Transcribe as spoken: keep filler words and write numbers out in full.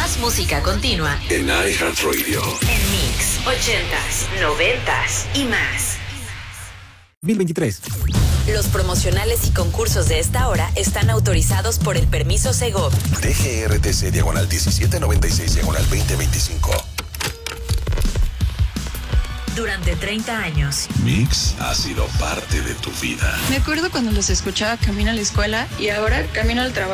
Más música continua en iHeartRadio. En Mix, ochentas, noventas y más. dos mil veintitrés. Los promocionales y concursos de esta hora están autorizados por el permiso Segov. D G R T C diagonal diecisiete noventa y seis diagonal veinte veinticinco. Durante treinta años. Mix ha sido parte de tu vida. Me acuerdo cuando los escuchaba camino a la escuela y ahora camino al trabajo.